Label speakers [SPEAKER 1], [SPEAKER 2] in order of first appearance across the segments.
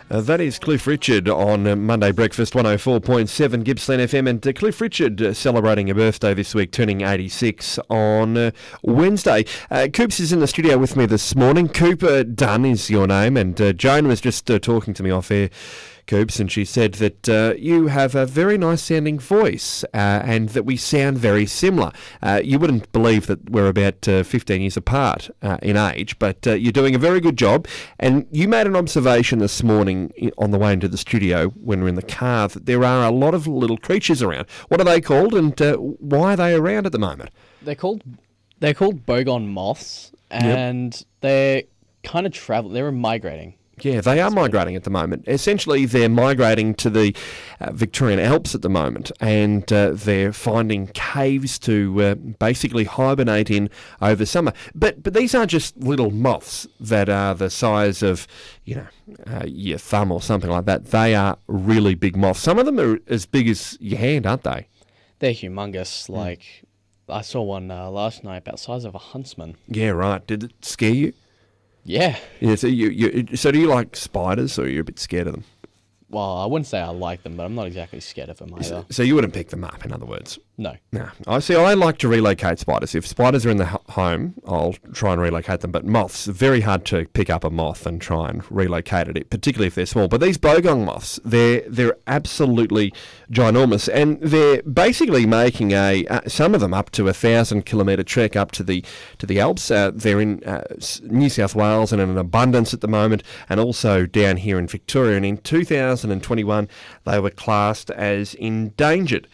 [SPEAKER 1] That is Cliff Richard on Monday Breakfast 104.7 Gippsland FM, and Cliff Richard celebrating a birthday this week, turning 86 on Wednesday. Coops is in the studio with me this morning. Cooper Dunn is your name, and Joan was just talking to me off air, Coops, and she said that you have a very nice sounding voice and that we sound very similar. You wouldn't believe that we're about 15 years apart in age, but you're doing a very good job. And you made an observation this morning on the way into the studio when we're in the car that there are a lot of little creatures around. What are they called, and why are they around at the moment?
[SPEAKER 2] They're called bogon moths, and they're kind of they're migrating.
[SPEAKER 1] Yeah, they are migrating at the moment. Essentially, they're migrating to the Victorian Alps at the moment, and they're finding caves to basically hibernate in over summer. But these aren't just little moths that are the size of, your thumb or something like that. They are really big moths. Some of them are as big as your hand, aren't they?
[SPEAKER 2] They're humongous. Like, I saw one last night about the size of a huntsman.
[SPEAKER 1] Yeah, right. Did it scare you?
[SPEAKER 2] Yeah.
[SPEAKER 1] Yeah. So so do you like spiders, or are you a bit scared of them?
[SPEAKER 2] Well, I wouldn't say I like them, but I'm not exactly scared of them either.
[SPEAKER 1] So you wouldn't pick them up, in other words?
[SPEAKER 2] No.
[SPEAKER 1] No. I like to relocate spiders. If spiders are in the home, I'll try and relocate them. But moths, very hard to pick up a moth and try and relocate it, particularly if they're small. But these bogon moths, they're absolutely ginormous, and they're basically making some of them up to 1,000-kilometre trek up to the Alps. They're in New South Wales and in an abundance at the moment, and also down here in Victoria. And in 2021, they were classed as endangered.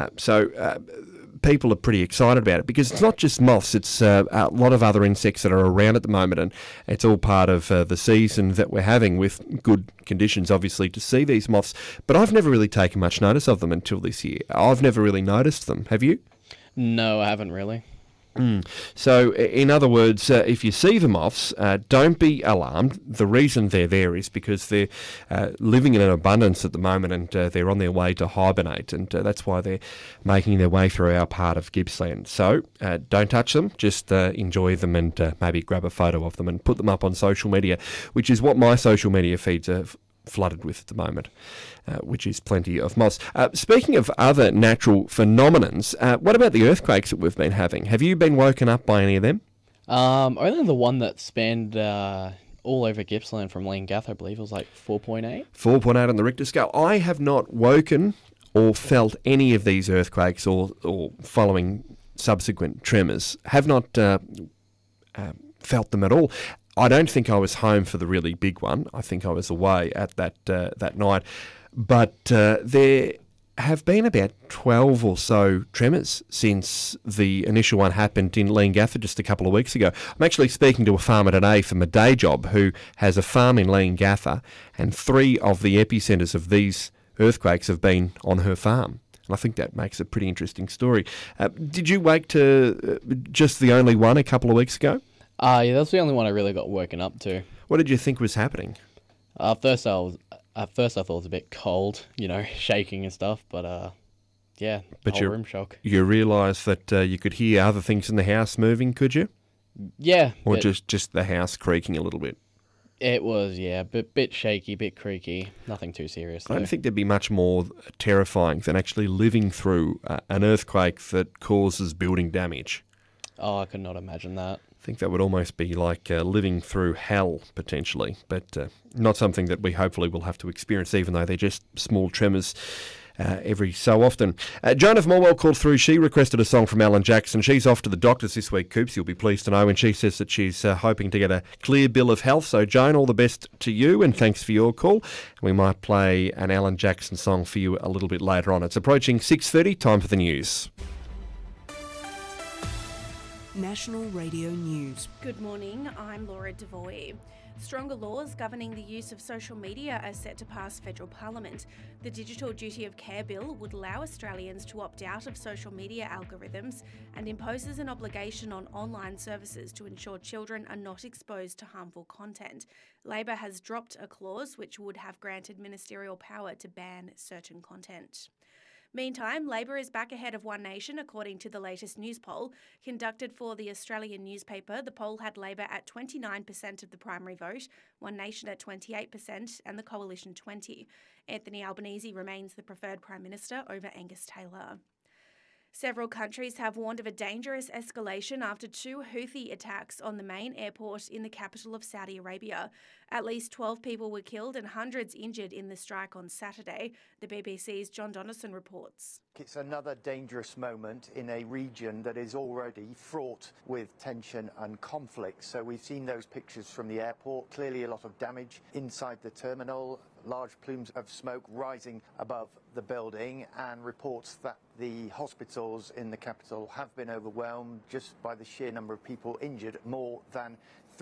[SPEAKER 1] So people are pretty excited about it because it's not just moths, it's a lot of other insects that are around at the moment, and it's all part of the season that we're having with good conditions, obviously, to see these moths. But I've never really taken much notice of them until this year. I've never really noticed them. Have you?
[SPEAKER 2] No, I haven't really.
[SPEAKER 1] So, in other words, if you see the moths, don't be alarmed. The reason they're there is because they're living in an abundance at the moment, and they're on their way to hibernate, and that's why they're making their way through our part of Gippsland. So, don't touch them, just enjoy them, and maybe grab a photo of them and put them up on social media, which is what my social media feeds are flooded with at the moment, which is plenty of moths. Speaking of other natural phenomenons, what about the earthquakes that we've been having? Have you been woken up by any of them?
[SPEAKER 2] Only the one that spanned all over Gippsland from Leongatha, I believe it was like 4.8.
[SPEAKER 1] 4.8 on the Richter scale. I have not woken or felt any of these earthquakes or following subsequent tremors. Have not felt them at all. I don't think I was home for the really big one. I think I was away at that night. But there have been about 12 or so tremors since the initial one happened in Leongatha just a couple of weeks ago. I'm actually speaking to a farmer today for my day job who has a farm in Leongatha, and 3 of the epicentres of these earthquakes have been on her farm. And I think that makes a pretty interesting story. Did you wake to just the only one a couple of weeks ago?
[SPEAKER 2] Yeah, that's the only one I really got woken up to.
[SPEAKER 1] What did you think was happening?
[SPEAKER 2] At first I thought it was a bit cold, shaking and stuff, but yeah, room shock. You
[SPEAKER 1] realised that you could hear other things in the house moving, could you?
[SPEAKER 2] Yeah.
[SPEAKER 1] Or just the house creaking a little bit?
[SPEAKER 2] It was, yeah, bit shaky, bit creaky, nothing too serious.
[SPEAKER 1] I don't think there'd be much more terrifying than actually living through an earthquake that causes building damage.
[SPEAKER 2] Oh, I could not imagine that.
[SPEAKER 1] I think that would almost be like living through hell, potentially, but not something that we hopefully will have to experience, even though they're just small tremors every so often. Joan of Morwell called through. She requested a song from Alan Jackson. She's off to the doctors this week, Coops, you'll be pleased to know, and she says that she's hoping to get a clear bill of health. So, Joan, all the best to you, and thanks for your call. We might play an Alan Jackson song for you a little bit later on. It's approaching 6:30, time for the news.
[SPEAKER 3] National Radio News.
[SPEAKER 4] Good morning, I'm Laura Devoy. Stronger laws governing the use of social media are set to pass federal parliament. The Digital Duty of Care Bill would allow Australians to opt out of social media algorithms and imposes an obligation on online services to ensure children are not exposed to harmful content. Labor has dropped a clause which would have granted ministerial power to ban certain content. Meantime, Labor is back ahead of One Nation, according to the latest news poll. Conducted for the Australian newspaper, the poll had Labor at 29% of the primary vote, One Nation at 28% and the Coalition 20%. Anthony Albanese remains the preferred Prime Minister over Angus Taylor. Several countries have warned of a dangerous escalation after 2 Houthi attacks on the main airport in the capital of Saudi Arabia. At least 12 people were killed and hundreds injured in the strike on Saturday. The BBC's John Donnison reports.
[SPEAKER 5] It's another dangerous moment in a region that is already fraught with tension and conflict. So we've seen those pictures from the airport. Clearly a lot of damage inside the terminal, large plumes of smoke rising above the building, and reports that the hospitals in the capital have been overwhelmed just by the sheer number of people injured, more than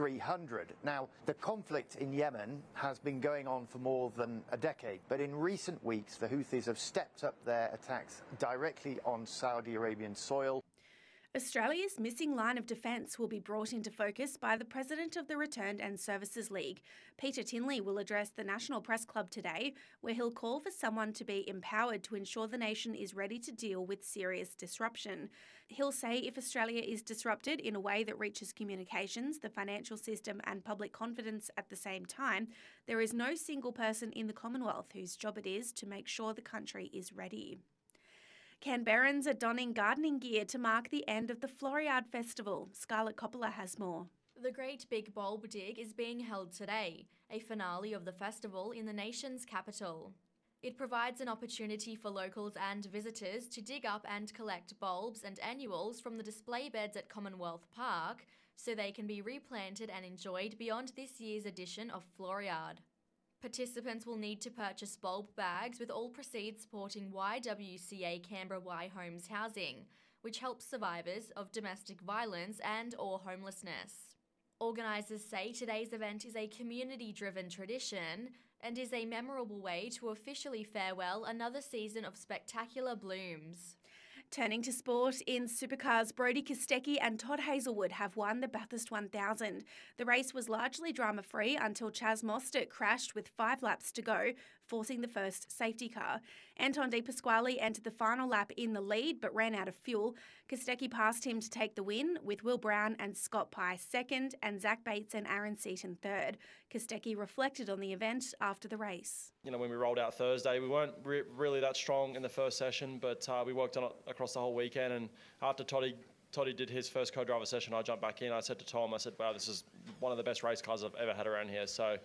[SPEAKER 5] 300. Now, the conflict in Yemen has been going on for more than a decade, but in recent weeks the Houthis have stepped up their attacks directly on Saudi Arabian soil.
[SPEAKER 4] Australia's missing line of defence will be brought into focus by the President of the Returned and Services League. Peter Tinley will address the National Press Club today, where he'll call for someone to be empowered to ensure the nation is ready to deal with serious disruption. He'll say if Australia is disrupted in a way that reaches communications, the financial system and public confidence at the same time, there is no single person in the Commonwealth whose job it is to make sure the country is ready. Canberrans are donning gardening gear to mark the end of the Floriade Festival. Scarlett Coppola has more.
[SPEAKER 6] The Great Big Bulb Dig is being held today, a finale of the festival in the nation's capital. It provides an opportunity for locals and visitors to dig up and collect bulbs and annuals from the display beds at Commonwealth Park so they can be replanted and enjoyed beyond this year's edition of Floriade. Participants will need to purchase bulb bags, with all proceeds supporting YWCA Canberra Y Homes Housing, which helps survivors of domestic violence and/or homelessness. Organisers say today's event is a community-driven tradition and is a memorable way to officially farewell another season of spectacular blooms.
[SPEAKER 4] Turning to sport, in supercars, Brodie Kostecki and Todd Hazelwood have won the Bathurst 1000. The race was largely drama-free until Chaz Mostert crashed with 5 laps to go, forcing the first safety car. Anton De Pasquale entered the final lap in the lead but ran out of fuel. Kostecki passed him to take the win, with Will Brown and Scott Pye second and Zach Bates and Aaron Seaton third. Kostecki reflected on the event after the race.
[SPEAKER 7] When we rolled out Thursday, we weren't really that strong in the first session, but we worked on it across the whole weekend. And after Toddy did his first co-driver session, I jumped back in. I said to Tom, wow, this is one of the best race cars I've ever had around here. So,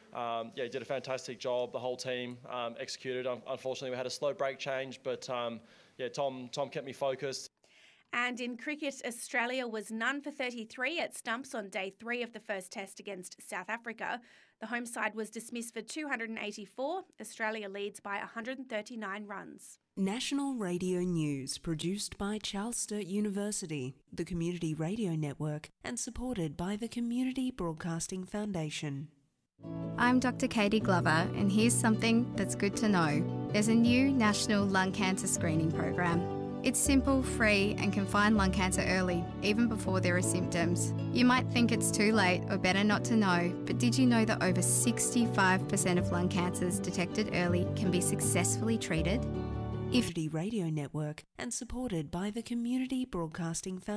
[SPEAKER 7] he did a fantastic job. The whole team executed. Unfortunately, we had a slow brake change, but Tom kept me focused.
[SPEAKER 4] And in cricket, Australia was none for 33 at stumps on day 3 of the first test against South Africa. The home side was dismissed for 284. Australia leads by 139 runs.
[SPEAKER 3] National Radio News, produced by Charles Sturt University, the Community Radio Network, and supported by the Community Broadcasting Foundation.
[SPEAKER 8] I'm Dr. Katie Glover, and here's something that's good to know. There's a new national lung cancer screening program. It's simple, free, and can find lung cancer early, even before there are symptoms. You might think it's too late or better not to know, but did you know that over 65% of lung cancers detected early can be successfully treated?
[SPEAKER 3] Community Radio Network, and supported by the Community Broadcasting Foundation.